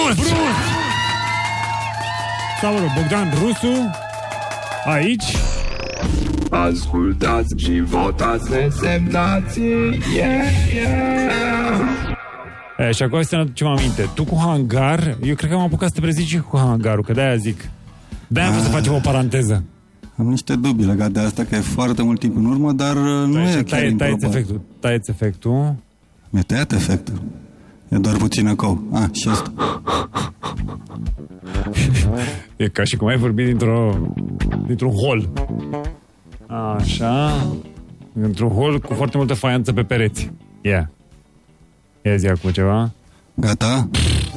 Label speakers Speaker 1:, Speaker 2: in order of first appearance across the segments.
Speaker 1: Brut! Sau, mă rog, Bogdan Rusu, aici.
Speaker 2: Ascultați și votați nesemnații.
Speaker 1: Și acum să ne aducem aminte. Tu cu hangar, eu cred că am apucat să te prezici și cu hangarul, că de-aia zic. De-aia vreau să facem o paranteză.
Speaker 3: Am niște dubii legate de asta, că e foarte mult timp în urmă, dar nu e chiar improbabil.
Speaker 1: Taieți efectul.
Speaker 3: Mi-a tăiat efectul. E doar puțin ecou. Și asta.
Speaker 1: E ca și cum ai vorbit dintr-un hol. Așa. Într-un hol cu foarte multă faianță pe pereți. Ia zi acum ceva.
Speaker 3: Gata?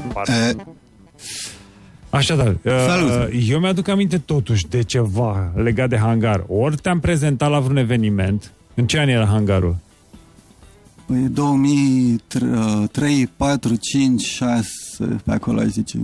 Speaker 1: Așadar,
Speaker 3: salut.
Speaker 1: Eu mi-aduc aminte totuși de ceva legat de hangar. Ori te-am prezentat la vreun eveniment. În ce an era hangarul?
Speaker 3: Păi 2003, 4, 5, 6, pe acolo ai zice.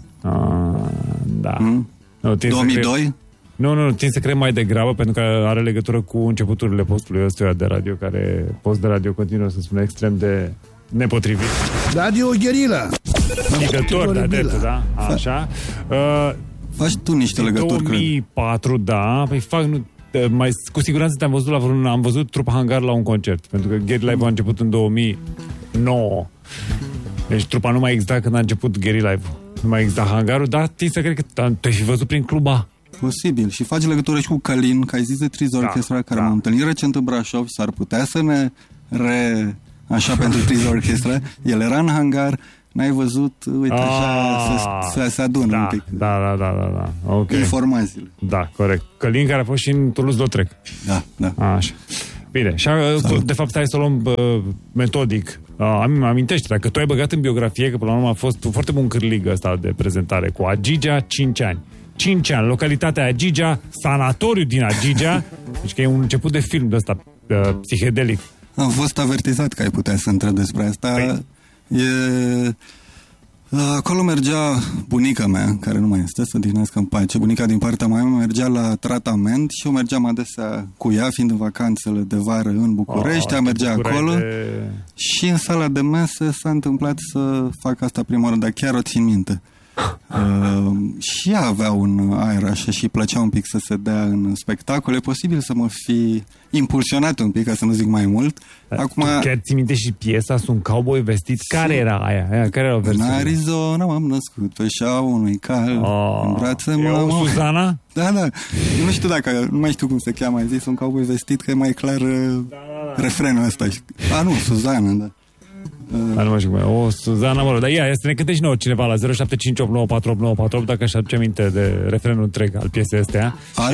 Speaker 1: Da.
Speaker 3: Nu, 2002?
Speaker 1: Nu, țin să cred mai degrabă, pentru că are legătură cu începuturile postului ăstuia de radio, care post de radio continuă să spună extrem de nepotrivit.
Speaker 4: Radio Guerilla.
Speaker 1: Chitător de adeptul, da? Așa.
Speaker 3: Faci tu niște legături,
Speaker 1: 2004, da. Păi cu siguranță te-am văzut am văzut trupa Hangar la un concert, pentru că Gary Live a început în 2009. Deci trupa nu mai exista când a început Gary Live-ul. Nu mai exista hangarul, dar tii să cred că te-ai fi văzut prin cluba.
Speaker 3: Posibil. Și faci legătură și cu Călin, că ai zis de Trizor Orchestra, care m-am întâlnit recent în Brașov, s-ar putea să ne așa pentru Trizor Orchestra. El era în hangar, n-ai văzut, uite, așa se adună un pic.
Speaker 1: Da. Okay.
Speaker 3: Informațiile.
Speaker 1: Da, corect. Călin care a fost și în Toulouse-Lautrec.
Speaker 3: Da.
Speaker 1: Așa. Bine, și de fapt hai să o luăm metodic. Amintește, dacă tu ai băgat în biografie, că până la urmă a fost un foarte bun cârlig ăsta de prezentare, cu Agigea, 5 ani. 5 ani, localitatea Agigea, sanatoriu din Agigea, deci că e un început de film de ăsta psihedelic.
Speaker 3: Am fost avertizat că ai putea să întreb despre asta. Acolo mergea bunica mea, care nu mai este, să odihnească în pace. Bunica din partea mea mergea la tratament și eu mergeam adesea cu ea, fiind în vacanțele de vară în București, mergea acolo și în sala de mese s-a întâmplat să fac asta prima oară, dar chiar o țin minte. Și ea avea un aer așa și plăcea un pic să se dea în spectacol. E posibil să mă fi impulsionat un pic, ca să nu zic mai mult. Acum,
Speaker 1: tu chiar ți mintești și piesa? Sunt cowboy vestiți? Care era aia? Care era o versiune?
Speaker 3: În Arizona m-am născut pe șaua unui cal, în brațe
Speaker 1: mă... Suzana?
Speaker 3: Da. Nu știu dacă, nu mai știu cum se cheamă. Ai zis un cowboy vestit, că e mai clar refrenul ăsta. Nu, Suzana, da.
Speaker 1: Nu mai știu cum e. Suzana, mă rog, dar să ne cântești nouă cineva la 0758948948 dacă își aduce aminte de refrenul întreg al piesei astea.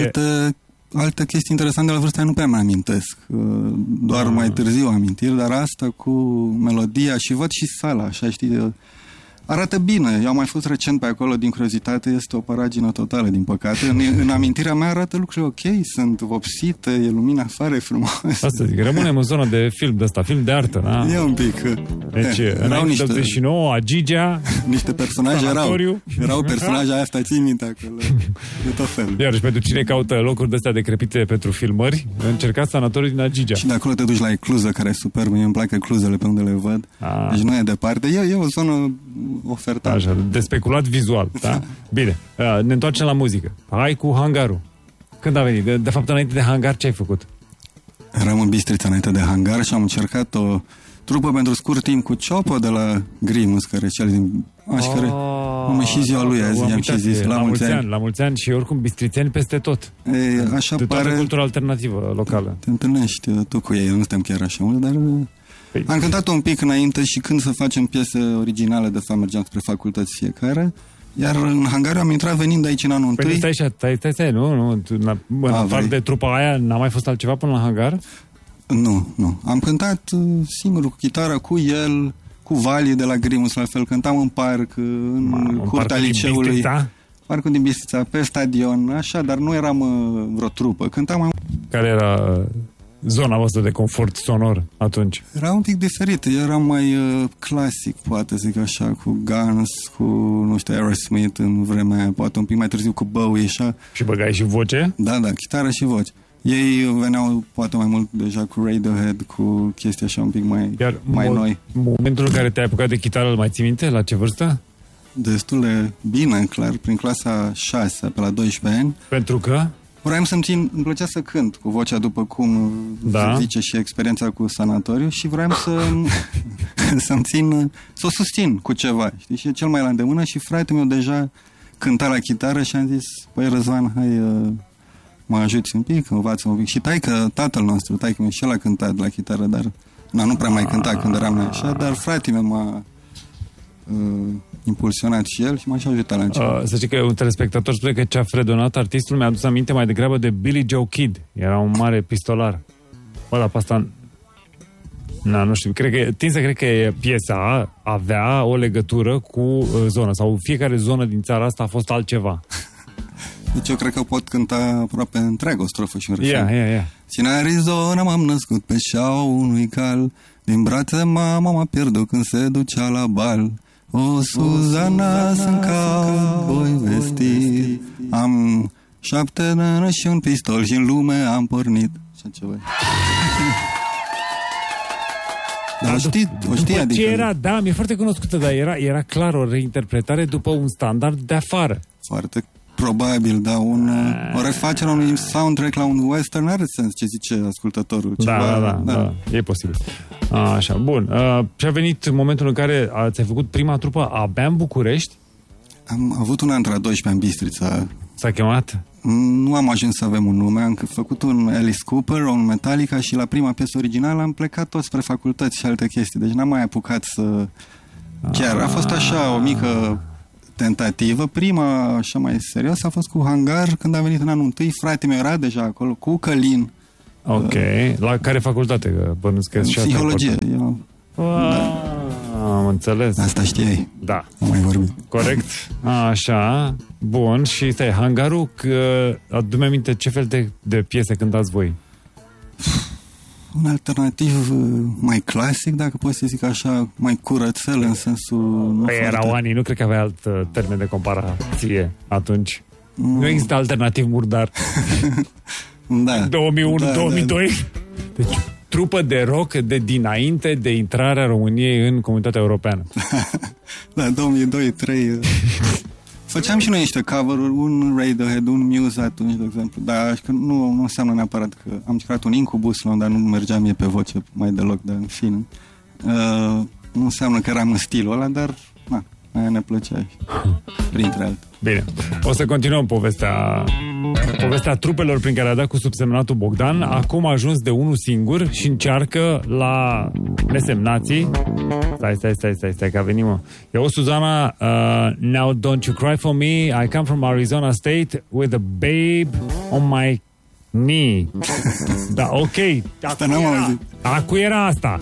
Speaker 3: Altă chestie interesantă de la vârsta nu prea mai amintesc. Doar mai târziu amintiri, dar asta cu melodia și văd și sala, așa, știi, arată bine. Eu am mai fost recent pe acolo, din curiozitate, este o paragină totală, din păcate. În amintirea mea arată lucruri ok, sunt vopsite, e lumina afară, e frumos.
Speaker 1: Asta zic, rămânem în zona de film de ăsta, film de artă, da?
Speaker 3: E un pic.
Speaker 1: Deci, în 89, Agigea,
Speaker 3: niște personaje erau personaje astea, țin minte acolo. De tot felul.
Speaker 1: Iar și pentru cine caută locuri de astea decrepite pentru filmări, încercați sanatoriul din Agigea.
Speaker 3: Și de acolo te duci la Ecluză, care e superb, mie îmi plac Ecluzele pe unde le văd. Deci nu e departe, e o zonă ofertat.
Speaker 1: Așa, de speculat vizual, da? Bine, ne întoarcem la muzică. Hai cu hangarul. Când a venit? De fapt, înainte de hangar, ce ai făcut?
Speaker 3: Eram în Bistrița înainte de hangar și am încercat o trupă pentru scurt timp cu Ciopo de la Grimus, care e cel din... care am și ziua lui azi, i-am și zis.
Speaker 1: La mulți ani și oricum bistrițeni peste tot.
Speaker 3: Așa
Speaker 1: de
Speaker 3: pare...
Speaker 1: toată cultura alternativă locală.
Speaker 3: Te întâlnești tu cu ei, nu suntem chiar așa mult, dar... Am cântat un pic înainte și când să facem piese originale, de fapt mergeam spre facultăți fiecare, iar în hangar am intrat venind aici în anul întâi.
Speaker 1: Stai, nu, în afară de trupa aia, n-a mai fost altceva până la hangar?
Speaker 3: Nu. Am cântat singur cu chitară, cu el, cu Vali de la Grimus, la fel, cântam în parc, în curtea liceului. Parcul din Bistrița, pe stadion, așa, dar nu eram vreo trupă. Cântam
Speaker 1: Care era zona voastră de confort sonor atunci?
Speaker 3: Era un pic diferit, era mai clasic, poate zic așa, cu Guns, cu, nu știu, Aerosmith în vremea aia, poate un pic mai târziu cu Bowie, așa.
Speaker 1: Și băgai și voce?
Speaker 3: Da, chitară și voce. Ei veneau poate mai mult deja cu Radiohead, cu chestii așa un pic mai noi.
Speaker 1: Momentul în care te-ai apucat de chitară, îl mai ții minte? La ce vârstă?
Speaker 3: destul de bine, clar, prin clasa 6, pe la 12 ani.
Speaker 1: Pentru că?
Speaker 3: Vreau îmi plăcea să cânt cu vocea, după cum se zice și experiența cu sanatoriu, și vreau să o susțin cu ceva, știi? Și e cel mai la îndemână și fratele meu deja cânta la chitară și am zis, păi Răzvan, hai, mă ajuți un pic, învață un pic. Și tatăl nostru, taică-meu, și el a cântat la chitară, dar nu prea mai cânta când eram noi așa, dar fratele meu m-a impulsionat și el și m-a și ajutat la început.
Speaker 1: Să știi că un telespectator spune că ce-a fredonat artistul mi-a adus aminte mai degrabă de Billy Joe Kidd. Era un mare pistolar. Ăla pe asta... nu știu, tind să cred că piesa avea o legătură cu zona, sau fiecare zonă din țara asta a fost altceva.
Speaker 3: Deci eu cred că pot cânta aproape întreagă o strofă și un refren.
Speaker 1: Yeah.
Speaker 3: Și în Arizona m-am născut pe șaua unui cal, din brațe mama m-a pierdut când se ducea la bal. O, Suzana, sunt cowboy vestit, am 7 nănă și un pistol și în lume am pornit. Și ceva. Dar o știi, adică...
Speaker 1: Ce era, da, mi-e foarte cunoscută, dar era clar o reinterpretare după un standard de afară.
Speaker 3: Foarte probabil, da, o refacere a unui soundtrack la un western are sens, ce zice ascultătorul.
Speaker 1: Da, e posibil. Așa, bun. Și a venit momentul în care ți-ai făcut prima trupă abia în București?
Speaker 3: Am avut un an la 12 în Bistrița.
Speaker 1: S-a chemat?
Speaker 3: Nu am ajuns să avem un nume, am făcut un Alice Cooper, un Metallica și la prima piesă originală am plecat tot spre facultăți și alte chestii, deci n-am mai apucat să... Chiar a fost așa o mică tentativă. Prima, așa mai serios, a fost cu Hangar, când a venit în anul întâi, fratele meu era deja acolo, cu Călin.
Speaker 1: Ok, la care facultate? Că bănuiesc că și
Speaker 3: psihologie.
Speaker 1: Am înțeles.
Speaker 3: Asta știai.
Speaker 1: Da.
Speaker 3: Am mai vorbit.
Speaker 1: Corect. Așa, bun. Și stai, Hangarul, adu-mi aminte ce fel de piese cântați voi?
Speaker 3: Un alternativ mai clasic, dacă pot să zic așa, mai curățel în sensul...
Speaker 1: Erau anii, nu cred că avea alt termen de comparație atunci. Nu există alternativ murdar.
Speaker 3: Da.
Speaker 1: 2001-2002. Deci, trupă de rock de dinainte de intrarea României în Comunitatea Europeană.
Speaker 3: Da, 2002-2003... Făceam și noi niște cover-uri, un Radiohead, un Muse atunci, de exemplu, dar nu înseamnă neapărat că am creat un Incubus, dar nu mergeam mie pe voce mai deloc, dar în fine. Nu înseamnă că eram în stilul ăla, dar aia ne plăcea, printre altele.
Speaker 1: Bine, o să continuăm povestea trupelor prin care a dat cu subsemnatul Bogdan. Acum a ajuns de unul singur și încearcă la nesemnații. Stai, că a venit, mă. Eu, Suzana, now don't you cry for me, I come from Arizona State with a babe on my knee. Da, ok.
Speaker 3: Asta n-am auzit.
Speaker 1: Acu era asta.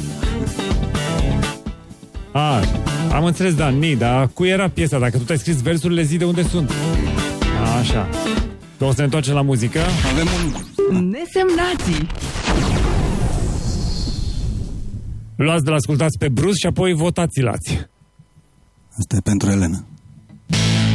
Speaker 1: Am înțeles, da, dar cu era piesa? Dacă tu ai scris versurile, zi de unde sunt. Așa. O să ne întoarcem la muzică.
Speaker 3: Avem un...
Speaker 4: Nesemnații.
Speaker 1: Luați de la ascultați pe Bruce și apoi votați-l-ați.
Speaker 3: Asta e pentru Elena.